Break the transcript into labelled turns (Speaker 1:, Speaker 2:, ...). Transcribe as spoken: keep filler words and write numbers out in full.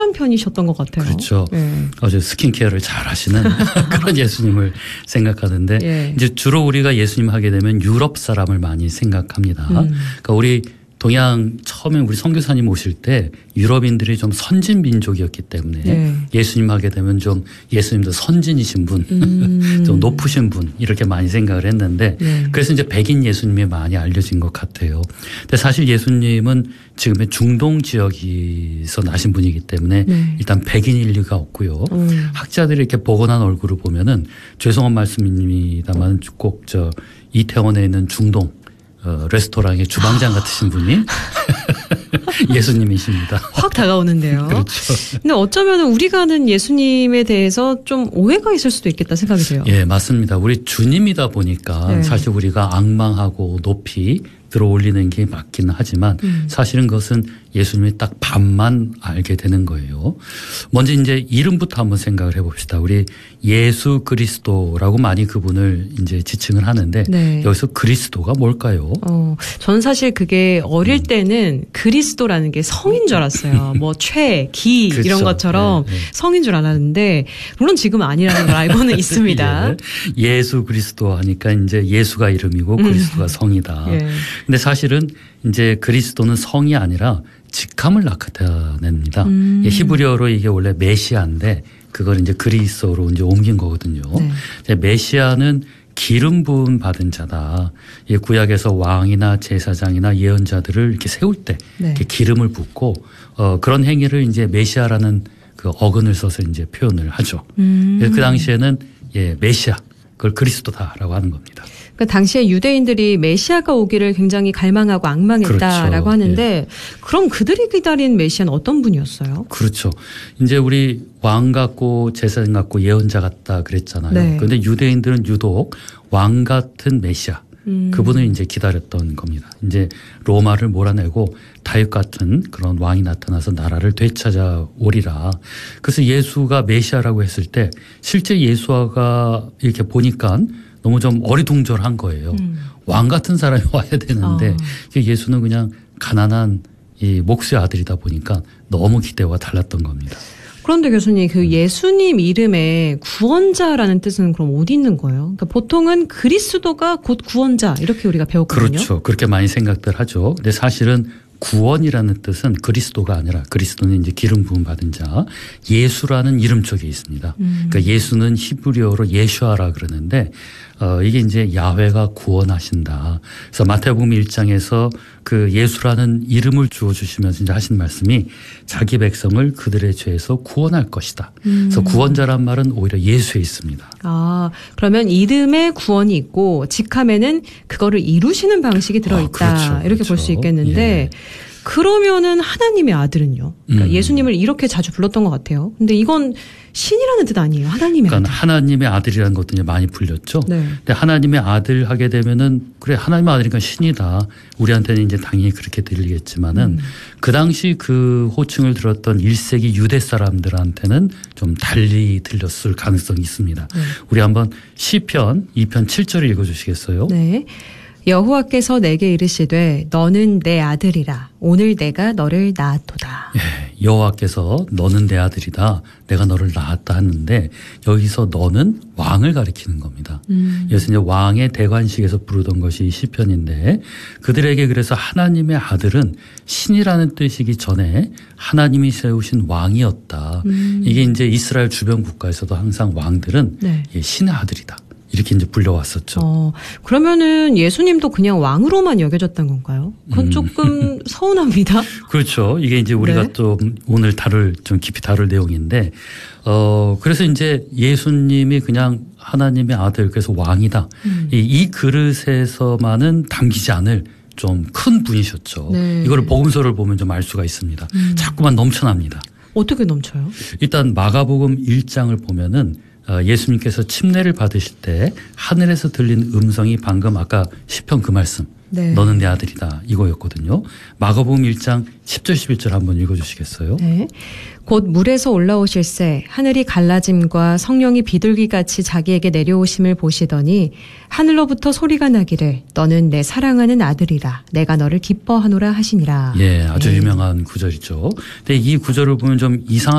Speaker 1: 편이셨던 것 같아요.
Speaker 2: 그렇죠.
Speaker 1: 네.
Speaker 2: 아주 스킨케어를 잘 하시는 그런 예수님을 생각하는데
Speaker 1: 예.
Speaker 2: 이제 주로 우리가 예수님 하게 되면 유럽 사람을 많이 생각합니다.
Speaker 1: 음.
Speaker 2: 그러니까 우리 동양 처음에 우리 선교사님 오실 때 유럽인들이 좀 선진 민족이었기 때문에
Speaker 1: 네.
Speaker 2: 예수님 하게 되면 좀 예수님도 선진이신 분,
Speaker 1: 음.
Speaker 2: 좀 높으신 분 이렇게 많이 생각을 했는데
Speaker 1: 네.
Speaker 2: 그래서 이제 백인 예수님이 많이 알려진 것 같아요. 근데 사실 예수님은 지금의 중동 지역에서 나신 분이기 때문에
Speaker 1: 네.
Speaker 2: 일단 백인일 리가 없고요.
Speaker 1: 음.
Speaker 2: 학자들이 이렇게 복원한 얼굴을 보면은 죄송한 말씀입니다만 꼭 저 이태원에 있는 중동 어, 레스토랑의 주방장 같으신 분이 예수님이십니다.
Speaker 1: 확 다가오는데요.
Speaker 2: 그렇죠.
Speaker 1: 근데 어쩌면 우리가 아는 예수님에 대해서 좀 오해가 있을 수도 있겠다 생각이 돼요.
Speaker 2: 예, 맞습니다. 우리 주님이다 보니까
Speaker 1: 네.
Speaker 2: 사실 우리가 악망하고 높이 들어 올리는 게 맞기는 하지만
Speaker 1: 음.
Speaker 2: 사실은 그것은 예수님이 딱 반만 알게 되는 거예요. 먼저 이제 이름부터 한번 생각을 해봅시다. 우리 예수 그리스도라고 많이 그분을 이제 지칭을 하는데
Speaker 1: 네.
Speaker 2: 여기서 그리스도가 뭘까요?
Speaker 1: 어, 저는 사실 그게 어릴
Speaker 2: 음.
Speaker 1: 때는 그리스도라는 게 성인 줄 알았어요. 뭐 최, 기
Speaker 2: 그렇죠.
Speaker 1: 이런 것처럼
Speaker 2: 네, 네.
Speaker 1: 성인 줄 알았는데 물론 지금 아니라는 걸 알고는 있습니다.
Speaker 2: 예. 예수 그리스도 하니까 이제 예수가 이름이고 그리스도가
Speaker 1: 음.
Speaker 2: 성이다.
Speaker 1: 예.
Speaker 2: 근데 사실은 이제 그리스도는 성이 아니라 직함을 나타냅니다.
Speaker 1: 음.
Speaker 2: 히브리어로 이게 원래 메시아인데 그걸 이제 그리스어로 이제 옮긴 거거든요.
Speaker 1: 네.
Speaker 2: 메시아는 기름 부음 받은 자다. 이 구약에서 왕이나 제사장이나 예언자들을 이렇게 세울 때
Speaker 1: 네.
Speaker 2: 이렇게 기름을 붓고 어 그런 행위를 이제 메시아라는 그 어근을 써서 이제 표현을 하죠.
Speaker 1: 음.
Speaker 2: 그래서 그 당시에는 예 메시아 그걸 그리스도다라고 하는 겁니다.
Speaker 1: 그러니까 당시에 유대인들이 메시아가 오기를 굉장히 갈망하고 악망했다라고
Speaker 2: 그렇죠.
Speaker 1: 하는데
Speaker 2: 예.
Speaker 1: 그럼 그들이 기다린 메시아는 어떤 분이었어요?
Speaker 2: 그렇죠. 이제 우리 왕 같고 제사장 같고 예언자 같다 그랬잖아요.
Speaker 1: 네.
Speaker 2: 그런데 유대인들은 유독 왕 같은 메시아
Speaker 1: 음.
Speaker 2: 그분을 이제 기다렸던 겁니다. 이제 로마를 몰아내고 다윗 같은 그런 왕이 나타나서 나라를 되찾아오리라. 그래서 예수가 메시아라고 했을 때 실제 예수가 이렇게 보니까 너무 좀 어리둥절한 거예요.
Speaker 1: 음.
Speaker 2: 왕 같은 사람이 와야 되는데
Speaker 1: 어.
Speaker 2: 예수는 그냥 가난한 이 목수의 아들이다 보니까 너무 기대와 달랐던 겁니다.
Speaker 1: 그런데 교수님, 그 예수님 이름에 구원자라는 뜻은 그럼 어디 있는 거예요? 그러니까 보통은 그리스도가 곧 구원자 이렇게 우리가 배웠거든요.
Speaker 2: 그렇죠. 그렇게 많이 생각들 하죠. 근데 사실은 구원이라는 뜻은 그리스도가 아니라 그리스도는 이제 기름 부음 받은 자 예수라는 이름 쪽에 있습니다.
Speaker 1: 음.
Speaker 2: 그러니까 예수는 히브리어로 예슈아라 그러는데 어 이게 이제 야훼가 구원하신다. 그래서 마태복음 일 장에서 그 예수라는 이름을 주어 주시면서 이제 하신 말씀이 자기 백성을 그들의 죄에서 구원할 것이다.
Speaker 1: 음.
Speaker 2: 그래서 구원자란 말은 오히려 예수에 있습니다.
Speaker 1: 아, 그러면 이름에 구원이 있고 직함에는 그거를 이루시는 방식이 들어있다.
Speaker 2: 아, 그렇죠,
Speaker 1: 이렇게 볼 수
Speaker 2: 그렇죠.
Speaker 1: 있겠는데
Speaker 2: 예.
Speaker 1: 그러면은 하나님의 아들은요? 그러니까
Speaker 2: 음.
Speaker 1: 예수님을 이렇게 자주 불렀던 것 같아요. 근데 이건 신이라는 뜻 아니에요. 하나님의
Speaker 2: 그러니까
Speaker 1: 아들.
Speaker 2: 하나님의 아들이라는 것도 이제 많이 불렸죠.
Speaker 1: 네.
Speaker 2: 근데 하나님의 아들 하게 되면은 그래 하나님의 아들이니까 신이다. 우리한테는 이제 당연히 그렇게 들리겠지만은
Speaker 1: 음.
Speaker 2: 그 당시 그 호칭을 들었던 일 세기 유대 사람들한테는 좀 달리 들렸을 가능성이 있습니다.
Speaker 1: 네.
Speaker 2: 우리 한번 시편 이 편 칠 절을 읽어주시겠어요?
Speaker 1: 네. 여호와께서 내게 이르시되 너는 내 아들이라 오늘 내가 너를 낳았도다.
Speaker 2: 예, 여호와께서 너는 내 아들이다. 내가 너를 낳았다 하는데 여기서 너는 왕을 가리키는 겁니다.
Speaker 1: 음.
Speaker 2: 그래서 이제 왕의 대관식에서 부르던 것이 이 시편인데 그들에게 그래서 하나님의 아들은 신이라는 뜻이기 전에 하나님이 세우신 왕이었다.
Speaker 1: 음.
Speaker 2: 이게 이제 이스라엘 주변 국가에서도 항상 왕들은
Speaker 1: 네.
Speaker 2: 예, 신의 아들이다. 이렇게 이제 불려왔었죠.
Speaker 1: 어, 그러면은 예수님도 그냥 왕으로만 여겨졌던 건가요? 그건
Speaker 2: 음.
Speaker 1: 조금 서운합니다.
Speaker 2: 그렇죠. 이게 이제 우리가
Speaker 1: 네.
Speaker 2: 좀 오늘 다룰 좀 깊이 다룰 내용인데, 어, 그래서 이제 예수님이 그냥 하나님의 아들, 그래서 왕이다.
Speaker 1: 음.
Speaker 2: 이, 이 그릇에서만은 담기지 않을 좀 큰 분이셨죠.
Speaker 1: 네.
Speaker 2: 이거를 복음서를 보면 좀 알 수가 있습니다.
Speaker 1: 음.
Speaker 2: 자꾸만 넘쳐납니다.
Speaker 1: 어떻게 넘쳐요?
Speaker 2: 일단 마가복음 일 장을 보면은 어, 예수님께서 침례를 받으실 때 하늘에서 들린 음성이 방금 아까 시편 그 말씀
Speaker 1: 네.
Speaker 2: 너는 내 아들이다 이거였거든요. 마가복음 일 장 십 절 십일 절 한번 읽어주시겠어요?
Speaker 1: 네. 곧 물에서 올라오실새 하늘이 갈라짐과 성령이 비둘기같이 자기에게 내려오심을 보시더니 하늘로부터 소리가 나기를 너는 내 사랑하는 아들이라 내가 너를 기뻐하노라 하시니라.
Speaker 2: 예, 아주
Speaker 1: 네.
Speaker 2: 유명한 구절이죠. 근데 이 구절을 보면 좀 이상한